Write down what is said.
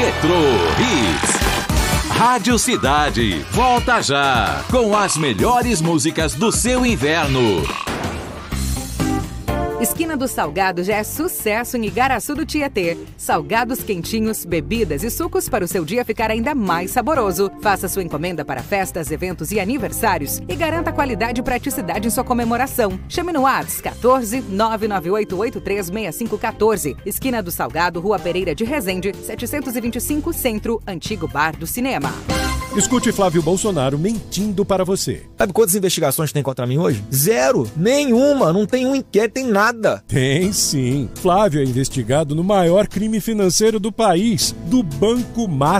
Retro Hits. Rádio Cidade, volta já, com as melhores músicas do seu inverno. Esquina do Salgado já é sucesso em Igaraçu do Tietê. Salgados quentinhos, bebidas e sucos para o seu dia ficar ainda mais saboroso. Faça sua encomenda para festas, eventos e aniversários e garanta qualidade e praticidade em sua comemoração. Chame no WhatsApp 14 998836514. Esquina do Salgado, Rua Pereira de Resende, 725 Centro, Antigo Bar do Cinema. Escute Flávio Bolsonaro mentindo para você. Sabe quantas investigações tem contra mim hoje? Zero! Nenhuma! Não tem um inquérito, tem nada! Tem sim. Flávio é investigado no maior crime financeiro do país, do Banco Master.